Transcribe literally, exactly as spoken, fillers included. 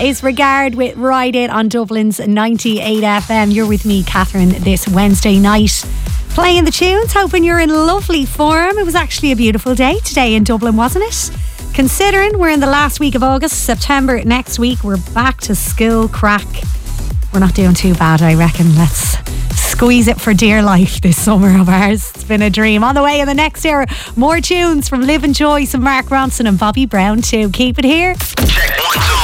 is Regard with Ride It on Dublin's ninety-eight F M. You're with me, Catherine, this Wednesday night, playing the tunes, hoping you're in lovely form. It was actually a beautiful day today in Dublin, wasn't it? Considering we're in the last week of August, September next week, we're back to school crack. We're not doing too bad, I reckon. Let's squeeze it for dear life this summer of ours. It's been a dream. On the way in the next hour, more tunes from Liv and Joyce and Mark Ronson and Bobby Brown too. Keep it here. Check one, two.